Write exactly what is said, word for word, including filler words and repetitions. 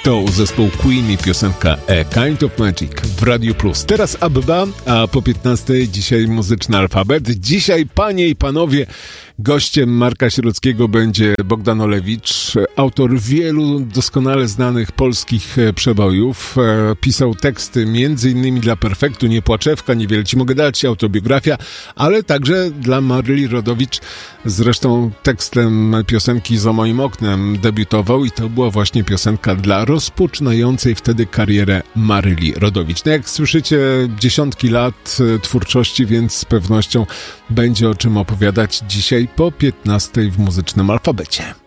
To zespół Queen i piosenka A Kind of Magic w Radio Plus. Teraz Abba, a po piętnastej dzisiaj muzyczny alfabet. Dzisiaj, panie i panowie, gościem Marka Sierockiego będzie Bogdan Olewicz, autor wielu doskonale znanych polskich przebojów. Pisał teksty między innymi dla Perfektu, Nie płaczewka, Niewiele ci mogę dać, autobiografia, ale także dla Maryli Rodowicz. Zresztą tekstem piosenki Za moim oknem debiutował i to była właśnie piosenka dla rozpoczynającej wtedy karierę Maryli Rodowicz. No jak słyszycie, dziesiątki lat twórczości, więc z pewnością będzie o czym opowiadać dzisiaj po piętnastej w muzycznym alfabecie.